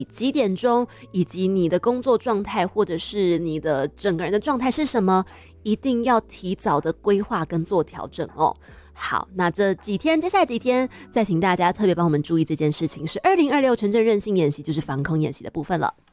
几点钟，以及你的工作状态或者是你的整个人的状态是什么，一定要提早的规划跟做调整哦。好，那这几天，接下来几天，再请大家特别帮我们注意这件事情，是2026城镇韧性演习，就是防空演习的部分了。